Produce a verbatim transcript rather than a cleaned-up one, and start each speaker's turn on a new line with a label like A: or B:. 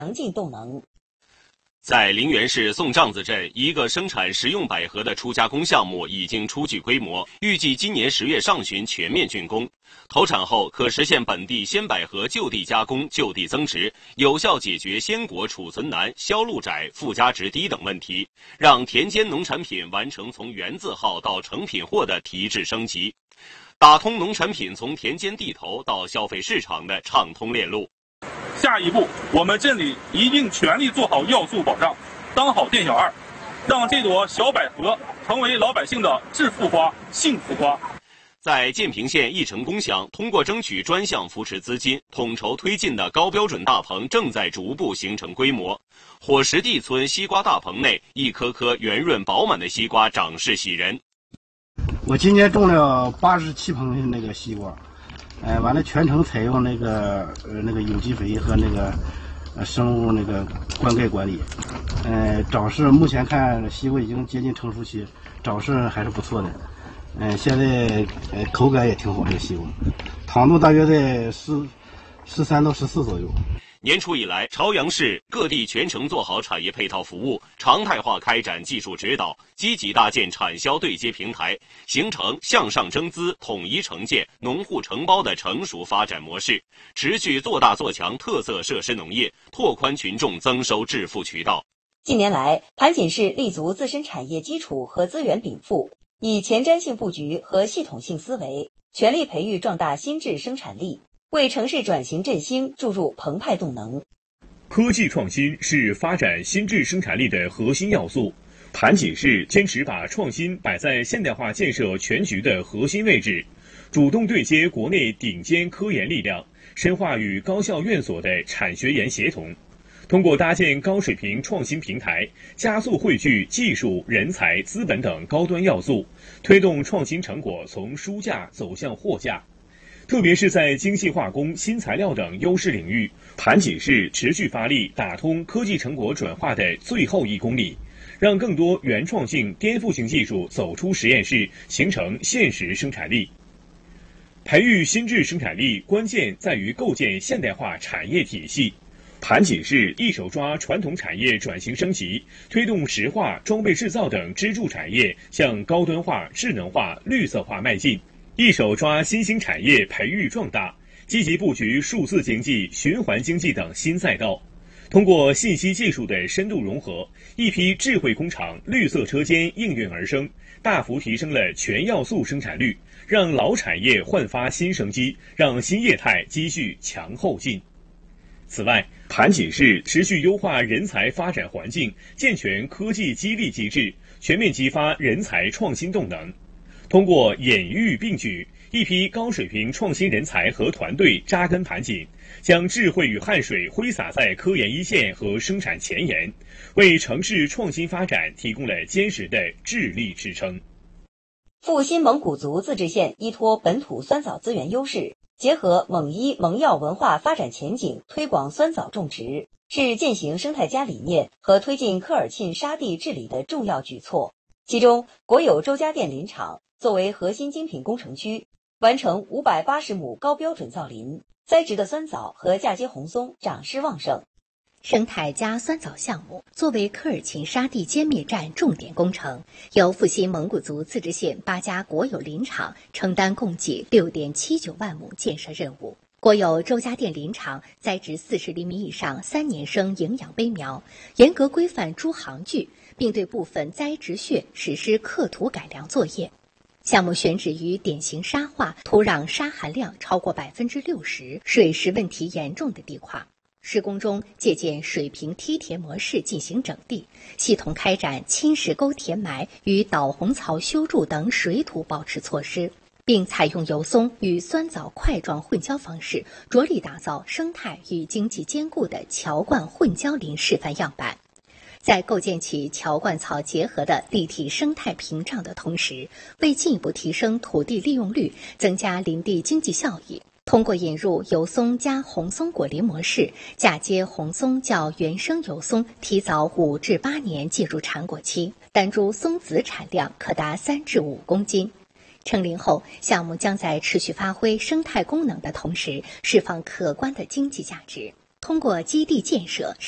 A: 强劲动能。
B: 在陵园市宋帐子镇，一个生产食用百合的初加工项目已经初具规模，预计今年十月上旬全面竣工。投产后可实现本地鲜百合就地加工、就地增值，有效解决鲜果储存难、销路窄、附加值低等问题，让田间农产品完成从原字号到成品货的提质升级，打通农产品从田间地头到消费市场的畅通链路。
C: 下一步，我们镇里一定全力做好要素保障，当好店小二，让这朵小百合成为老百姓的致富花、幸福花。
B: 在建平县义城公乡，通过争取专项扶持资金，统筹推进的高标准大棚正在逐步形成规模。火石地村西瓜大棚内，一颗颗圆润饱满的西瓜长势喜人。
D: 我今年种了八十七棚那个西瓜。哎，完了，全程采用那个呃那个有机肥和那个呃生物那个灌溉管理，呃，长势目前看西瓜已经接近成熟期，长势还是不错的，嗯、呃，现在呃口感也挺好，这个西瓜，糖度大约在十十三到十四左右。
B: 年初以来，朝阳市各地全程做好产业配套服务，常态化开展技术指导，积极搭建产销对接平台，形成向上征资、统一承建、农户承包的成熟发展模式，持续做大做强特色设施农业，拓宽群众增收致富渠道。
A: 近年来，盘锦市立足自身产业基础和资源禀赋，以前瞻性布局和系统性思维，全力培育壮大新质生产力，为城市转型振兴注入澎湃动能。
E: 科技创新是发展新质生产力的核心要素。盘锦市坚持把创新摆在现代化建设全局的核心位置，主动对接国内顶尖科研力量，深化与高校院所的产学研协同。通过搭建高水平创新平台，加速汇聚技术、人才、资本等高端要素，推动创新成果从书架走向货架。特别是在精细化工、新材料等优势领域，盘锦市持续发力打通科技成果转化的最后一公里，让更多原创性、颠覆性技术走出实验室，形成现实生产力。培育新质生产力，关键在于构建现代化产业体系。盘锦市一手抓传统产业转型升级，推动石化、装备制造等支柱产业向高端化、智能化、绿色化迈进。一手抓新兴产业培育壮大，积极布局数字经济、循环经济等新赛道。通过信息技术的深度融合，一批智慧工厂、绿色车间应运而生，大幅提升了全要素生产率，让老产业焕发新生机，让新业态积蓄强后劲。此外，盘锦市持续优化人才发展环境，健全科技激励机制，全面激发人才创新动能。通过演育并举，一批高水平创新人才和团队扎根盘锦，将智慧与汗水挥洒在科研一线和生产前沿，为城市创新发展提供了坚实的智力支撑。
A: 阜新蒙古族自治县依托本土酸枣资源优势，结合蒙医蒙药文化发展前景，推广酸枣种植，是践行生态家理念和推进科尔沁沙地治理的重要举措。其中，国有周家店林场作为核心精品工程区，完成五百八十亩高标准造林，栽植的酸枣和嫁接红松长势旺盛。
F: 生态加酸枣项目作为科尔沁沙地歼灭战重点工程，由阜新蒙古族自治县八家国有林场承担共计 六点七九万亩建设任务。国有周家店林场栽植四十厘米以上三年生营养杯苗，严格规范株行距，并对部分栽植穴实施刻土改良作业。项目选址于典型沙化、土壤沙含量超过百分之六十、水蚀问题严重的地块。施工中借鉴水平梯田模式进行整地，系统开展侵蚀沟填埋与导洪槽修筑等水土保持措施，并采用油松与酸枣块状混交方式，着力打造生态与经济兼顾的桥灌混交林示范样板。在构建起桥灌槽结合的立体生态屏障的同时，为进一步提升土地利用率，增加林地经济效益，通过引入油松加红松果林模式，嫁接红松较原生油松提早五至八年进入产果期，单株松子产量可达三至五公斤。成林后，项目将在持续发挥生态功能的同时，释放可观的经济价值。通过基地建设